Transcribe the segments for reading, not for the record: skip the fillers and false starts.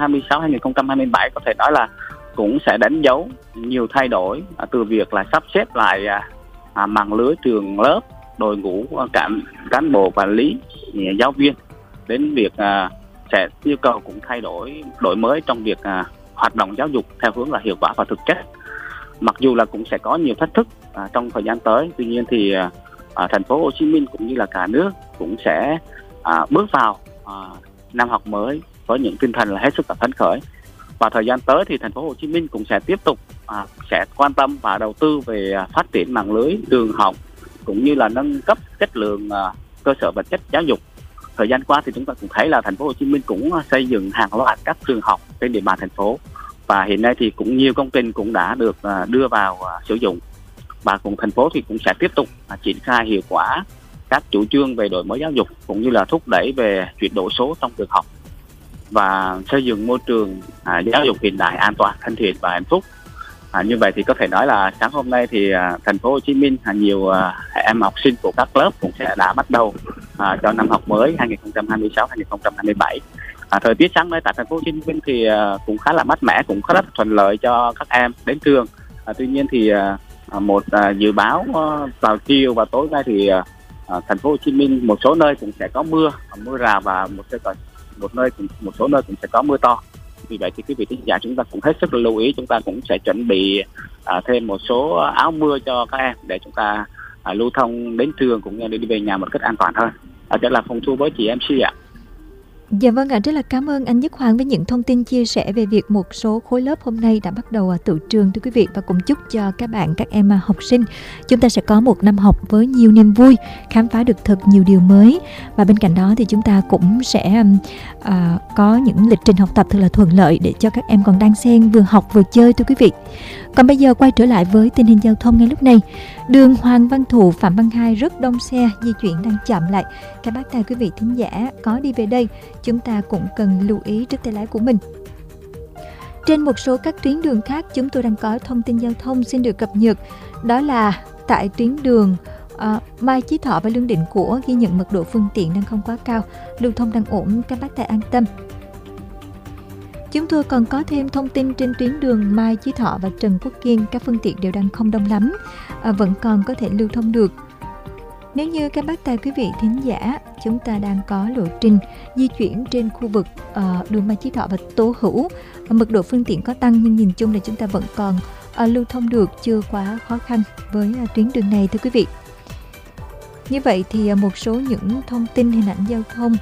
2026-2027 có thể nói là cũng sẽ đánh dấu nhiều thay đổi từ việc là sắp xếp lại mạng lưới trường lớp, đội ngũ cán bộ quản lý, giáo viên, đến việc sẽ yêu cầu cũng đổi mới trong việc hoạt động giáo dục theo hướng là hiệu quả và thực chất. Mặc dù là cũng sẽ có nhiều thách thức trong thời gian tới, tuy nhiên thì thành phố Hồ Chí Minh cũng như là cả nước cũng sẽ bước vào năm học mới với những tinh thần là hết sức là phấn khởi. Và thời gian tới thì thành phố Hồ Chí Minh cũng sẽ tiếp tục sẽ quan tâm và đầu tư về phát triển mạng lưới trường học cũng như là nâng cấp chất lượng cơ sở vật chất giáo dục. Thời gian qua thì chúng ta cũng thấy là thành phố Hồ Chí Minh cũng xây dựng hàng loạt các trường học trên địa bàn thành phố, và hiện nay thì cũng nhiều công trình cũng đã được đưa vào sử dụng, và cùng thành phố thì cũng sẽ tiếp tục triển khai hiệu quả các chủ trương về đổi mới giáo dục cũng như là thúc đẩy về chuyển đổi số trong trường học và xây dựng môi trường giáo dục hiện đại, an toàn, thân thiện và hạnh phúc. Như vậy thì có thể nói là sáng hôm nay thì thành phố Hồ Chí Minh nhiều em học sinh của các lớp cũng sẽ đã bắt đầu cho năm học mới 2026-2027. Thời tiết sáng nay tại thành phố Hồ Chí Minh thì cũng khá là mát mẻ, cũng rất thuận lợi cho các em đến trường. Tuy nhiên thì một dự báo vào chiều và tối nay thì thành phố Hồ Chí Minh một số nơi cũng sẽ có mưa rào và một số nơi cũng sẽ có mưa to. Vì vậy thì quý vị thính giả chúng ta cũng hết sức lưu ý, chúng ta cũng sẽ chuẩn bị thêm một số áo mưa cho các em để chúng ta lưu thông đến trường cũng như đi về nhà một cách an toàn hơn. Đó là Phong Thu với chị MC ạ. Dạ vâng ạ, rất là cảm ơn anh Nhất Hoàng với những thông tin chia sẻ về việc một số khối lớp hôm nay đã bắt đầu tự trường thưa quý vị, và cũng chúc cho các em học sinh chúng ta sẽ có một năm học với nhiều niềm vui, khám phá được thật nhiều điều mới, và bên cạnh đó thì chúng ta cũng sẽ có những lịch trình học tập thật là thuận lợi để cho các em còn đang xen vừa học vừa chơi thưa quý vị. Còn bây giờ quay trở lại với tình hình giao thông ngay lúc này. Đường Hoàng Văn Thụ, Phạm Văn Hai rất đông xe, di chuyển đang chậm lại. Các bác tài quý vị thính giả có đi về đây, chúng ta cũng cần lưu ý trước tay lái của mình. Trên một số các tuyến đường khác chúng tôi đang có thông tin giao thông xin được cập nhật. Đó là tại tuyến đường Mai Chí Thọ và Lương Định Của ghi nhận mật độ phương tiện đang không quá cao, lưu thông đang ổn, các bác tài an tâm. Chúng tôi còn có thêm thông tin trên tuyến đường Mai Chí Thọ và Trần Quốc Kiên, các phương tiện đều đang không đông lắm, vẫn còn có thể lưu thông được. Nếu như các bác tài quý vị thính giả chúng ta đang có lộ trình di chuyển trên khu vực đường Mai Chí Thọ và Tố Hữu, mật độ phương tiện có tăng nhưng nhìn chung là chúng ta vẫn còn lưu thông được, chưa quá khó khăn với tuyến đường này thưa quý vị. Như vậy thì một số những thông tin hình ảnh giao thông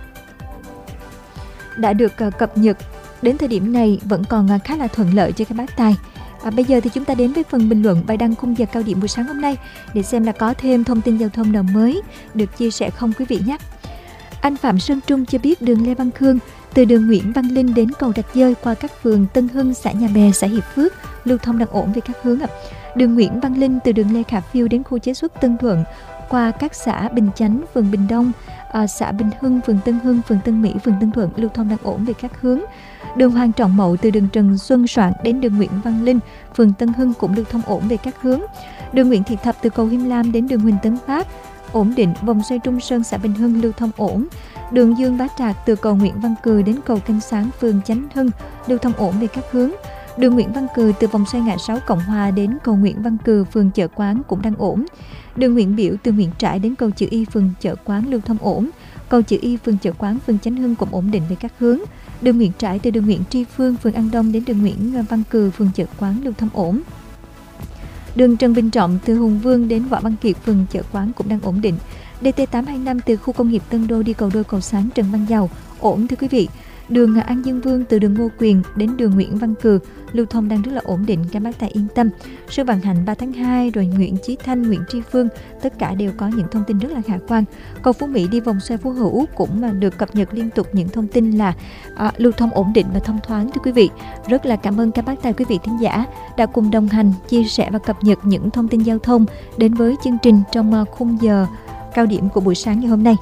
đã được cập nhật đến thời điểm này vẫn còn khá là thuận lợi cho các bác tài. Bây giờ thì chúng ta đến với phần bình luận bài đăng khung giờ cao điểm buổi sáng hôm nay để xem là có thêm thông tin giao thông nào mới được chia sẻ không quý vị nhé. Anh Phạm Sơn Trung cho biết đường Lê Văn Khương từ đường Nguyễn Văn Linh đến cầu Rạch Dơi qua các phường Tân Hưng, xã Nhà Bè, xã Hiệp Phước lưu thông đang ổn về các hướng. Đường Nguyễn Văn Linh từ đường Lê Khả Phiêu đến khu chế xuất Tân Thuận qua các xã Bình Chánh, phường Bình Đông, xã Bình Hưng, phường Tân Hưng, phường Tân Mỹ, phường Tân Thuận lưu thông đang ổn về các hướng. Đường Hoàng Trọng Mậu từ đường Trần Xuân Soạn đến đường Nguyễn Văn Linh, phường Tân Hưng cũng lưu thông ổn về các hướng. Đường Nguyễn Thị Thập từ cầu Him Lam đến đường Huỳnh Tấn Phát ổn định, vòng xoay Trung Sơn, xã Bình Hưng lưu thông ổn. Đường Dương Bá Trạc từ cầu Nguyễn Văn Cừ đến cầu Canh Sáng, phường Chánh Hưng lưu thông ổn về các hướng. Đường Nguyễn Văn Cừ từ vòng xoay ngã 6 Cộng Hòa đến cầu Nguyễn Văn Cừ, phường Chợ Quán cũng đang ổn. Đường Nguyễn Biểu từ Nguyễn Trãi đến cầu Chữ Y, phường Chợ Quán lưu thông ổn. Cầu Chữ Y, phường Chợ Quán, phường Chánh Hưng cũng ổn định về các hướng. Đường Nguyễn Trãi từ đường Nguyễn Tri Phương, phường An Đông đến đường Nguyễn Văn Cừ, phường Chợ Quán lưu thông ổn. Đường Trần Bình Trọng từ Hùng Vương đến Võ Văn Kiệt, phường Chợ Quán cũng đang ổn định. DT825 từ khu công nghiệp Tân Đô đi cầu Đôi Cầu Sáng, Trần Văn Dầu ổn thưa quý vị. Đường An Dương Vương từ đường Ngô Quyền đến đường Nguyễn Văn Cừ lưu thông đang rất là ổn định, các bác tài yên tâm. Sư Vạn Hạnh 3 tháng 2 rồi Nguyễn Chí Thanh, Nguyễn Tri Phương tất cả đều có những thông tin rất là khả quan. Cầu Phú Mỹ đi vòng xoay Phú Hữu cũng được cập nhật liên tục những thông tin là lưu thông ổn định và thông thoáng thưa quý vị. Rất là cảm ơn các bác tài quý vị thính giả đã cùng đồng hành, chia sẻ và cập nhật những thông tin giao thông đến với chương trình trong khung giờ cao điểm của buổi sáng ngày hôm nay.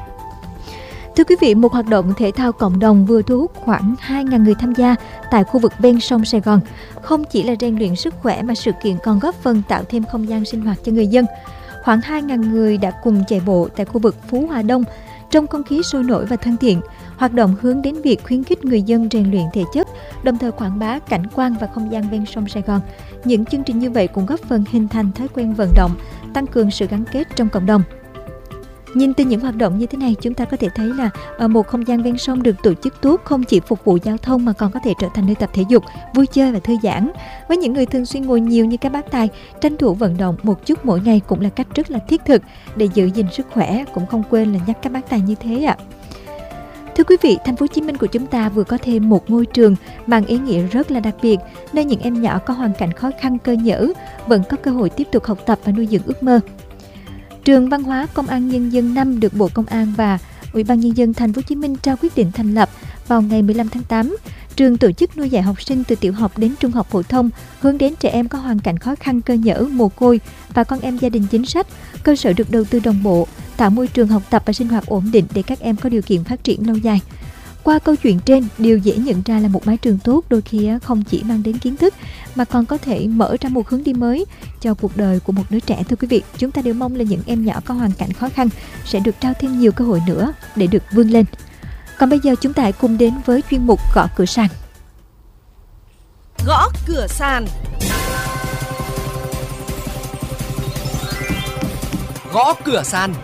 Thưa quý vị, một hoạt động thể thao cộng đồng vừa thu hút khoảng 2.000 người tham gia tại khu vực ven sông Sài Gòn. Không chỉ là rèn luyện sức khỏe mà sự kiện còn góp phần tạo thêm không gian sinh hoạt cho người dân. Khoảng 2.000 người đã cùng chạy bộ tại khu vực Phú Hòa Đông trong không khí sôi nổi và thân thiện. Hoạt động hướng đến việc khuyến khích người dân rèn luyện thể chất, đồng thời quảng bá cảnh quan và không gian ven sông Sài Gòn. Những chương trình như vậy cũng góp phần hình thành thói quen vận động, tăng cường sự gắn kết trong cộng đồng. Nhìn từ những hoạt động như thế này, chúng ta có thể thấy là một không gian ven sông được tổ chức tốt không chỉ phục vụ giao thông mà còn có thể trở thành nơi tập thể dục, vui chơi và thư giãn. Với những người thường xuyên ngồi nhiều như các bác Tài, tranh thủ vận động một chút mỗi ngày cũng là cách rất là thiết thực để giữ gìn sức khỏe, cũng không quên là nhắc các bác Tài như thế ạ. Thưa quý vị, thành phố Hồ Chí Minh của chúng ta vừa có thêm một ngôi trường mang ý nghĩa rất là đặc biệt, nơi những em nhỏ có hoàn cảnh khó khăn cơ nhỡ vẫn có cơ hội tiếp tục học tập và nuôi dưỡng ước mơ. Trường Văn hóa Công an Nhân dân 5 được Bộ Công an và Ủy ban Nhân dân thành phố Hồ Chí Minh trao quyết định thành lập vào ngày 15 tháng 8. Trường tổ chức nuôi dạy học sinh từ tiểu học đến trung học phổ thông, hướng đến trẻ em có hoàn cảnh khó khăn cơ nhỡ, mồ côi và con em gia đình chính sách. Cơ sở được đầu tư đồng bộ, tạo môi trường học tập và sinh hoạt ổn định để các em có điều kiện phát triển lâu dài. Qua câu chuyện trên, điều dễ nhận ra là một mái trường tốt đôi khi không chỉ mang đến kiến thức mà còn có thể mở ra một hướng đi mới cho cuộc đời của một đứa trẻ. Thưa quý vị, chúng ta đều mong là những em nhỏ có hoàn cảnh khó khăn sẽ được trao thêm nhiều cơ hội nữa để được vươn lên. Còn bây giờ chúng ta hãy cùng đến với chuyên mục Gõ Cửa Sàn. Gõ Cửa Sàn. Gõ Cửa Sàn.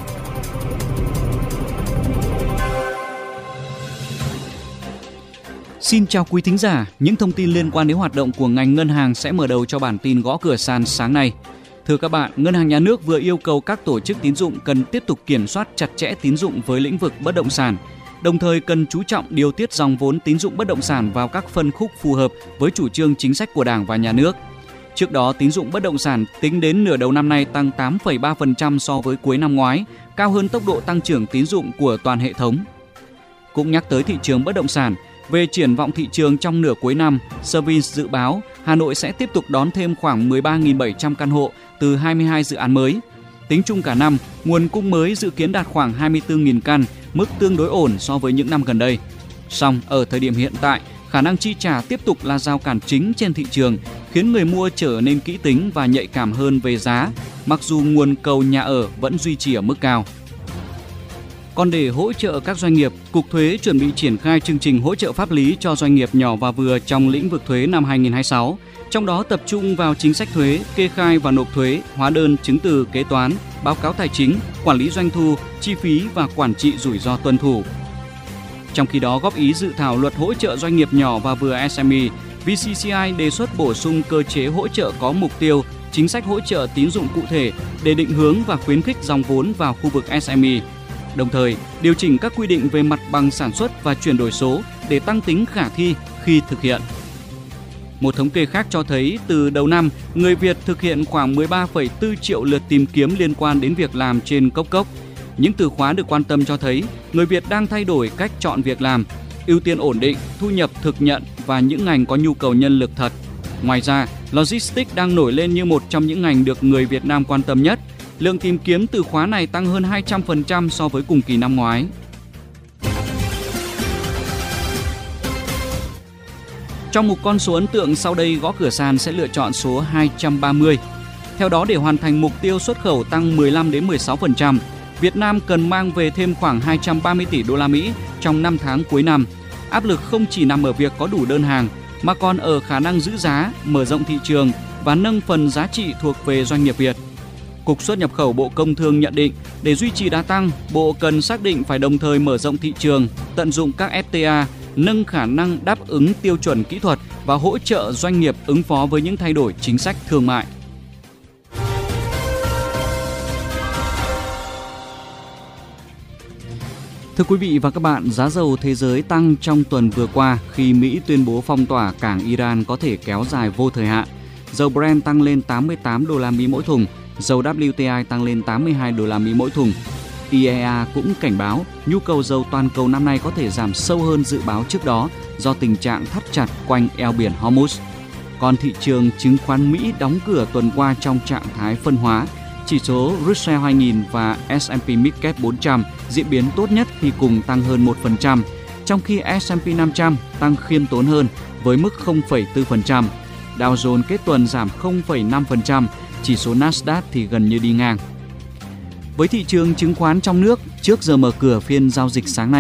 Xin chào quý thính giả, những thông tin liên quan đến hoạt động của ngành ngân hàng sẽ mở đầu cho bản tin Gõ Cửa Sàn sáng nay. Thưa các bạn, Ngân hàng Nhà nước vừa yêu cầu các tổ chức tín dụng cần tiếp tục kiểm soát chặt chẽ tín dụng với lĩnh vực bất động sản, đồng thời cần chú trọng điều tiết dòng vốn tín dụng bất động sản vào các phân khúc phù hợp với chủ trương chính sách của Đảng và Nhà nước. Trước đó, tín dụng bất động sản tính đến nửa đầu năm nay tăng 8,3% so với cuối năm ngoái, cao hơn tốc độ tăng trưởng tín dụng của toàn hệ thống. Cũng nhắc tới thị trường bất động sản, về triển vọng thị trường trong nửa cuối năm, Service dự báo Hà Nội sẽ tiếp tục đón thêm khoảng 13.700 căn hộ từ 22 dự án mới. Tính chung cả năm, nguồn cung mới dự kiến đạt khoảng 24.000 căn, mức tương đối ổn so với những năm gần đây. Song, ở thời điểm hiện tại, khả năng chi trả tiếp tục là rào cản chính trên thị trường, khiến người mua trở nên kỹ tính và nhạy cảm hơn về giá, mặc dù nguồn cầu nhà ở vẫn duy trì ở mức cao. Còn để hỗ trợ các doanh nghiệp, Cục Thuế chuẩn bị triển khai chương trình hỗ trợ pháp lý cho doanh nghiệp nhỏ và vừa trong lĩnh vực thuế năm 2026, trong đó tập trung vào chính sách thuế, kê khai và nộp thuế, hóa đơn, chứng từ, kế toán, báo cáo tài chính, quản lý doanh thu, chi phí và quản trị rủi ro tuân thủ. Trong khi đó, góp ý dự thảo luật hỗ trợ doanh nghiệp nhỏ và vừa SME, VCCI đề xuất bổ sung cơ chế hỗ trợ có mục tiêu, chính sách hỗ trợ tín dụng cụ thể để định hướng và khuyến khích dòng vốn vào khu vực SME. Đồng thời, điều chỉnh các quy định về mặt bằng sản xuất và chuyển đổi số để tăng tính khả thi khi thực hiện. Một thống kê khác cho thấy, từ đầu năm, người Việt thực hiện khoảng 13,4 triệu lượt tìm kiếm liên quan đến việc làm trên Cốc. Những từ khóa được quan tâm cho thấy, người Việt đang thay đổi cách chọn việc làm, ưu tiên ổn định, thu nhập thực nhận và những ngành có nhu cầu nhân lực thật. Ngoài ra, Logistics đang nổi lên như một trong những ngành được người Việt Nam quan tâm nhất. Lượng tìm kiếm từ khóa này tăng hơn 200% so với cùng kỳ năm ngoái. Trong một con số ấn tượng sau đây, Gõ Cửa Sàn sẽ lựa chọn số 230. Theo đó, để hoàn thành mục tiêu xuất khẩu tăng 15-16%, Việt Nam cần mang về thêm khoảng 230 tỷ đô la Mỹ trong 5 tháng cuối năm. Áp lực không chỉ nằm ở việc có đủ đơn hàng, mà còn ở khả năng giữ giá, mở rộng thị trường và nâng phần giá trị thuộc về doanh nghiệp Việt. Cục Xuất nhập khẩu Bộ Công Thương nhận định, để duy trì đà tăng, Bộ cần xác định phải đồng thời mở rộng thị trường, tận dụng các FTA, nâng khả năng đáp ứng tiêu chuẩn kỹ thuật và hỗ trợ doanh nghiệp ứng phó với những thay đổi chính sách thương mại. Thưa quý vị và các bạn, giá dầu thế giới tăng trong tuần vừa qua khi Mỹ tuyên bố phong tỏa cảng Iran có thể kéo dài vô thời hạn. Dầu Brent tăng lên 88 đô la Mỹ mỗi thùng, dầu WTI tăng lên 82 đô la Mỹ mỗi thùng. IEA cũng cảnh báo nhu cầu dầu toàn cầu năm nay có thể giảm sâu hơn dự báo trước đó do tình trạng thắt chặt quanh eo biển Hormuz. Còn thị trường chứng khoán Mỹ đóng cửa tuần qua trong trạng thái phân hóa. Chỉ số Russell 2000 và S&P Midcap 400 diễn biến tốt nhất khi cùng tăng hơn 1%, trong khi S&P 500 tăng khiêm tốn hơn với mức 0,4%. Dow Jones kết tuần giảm 0,5%, chỉ số Nasdaq thì gần như đi ngang. Với thị trường chứng khoán trong nước, trước giờ mở cửa phiên giao dịch sáng nay,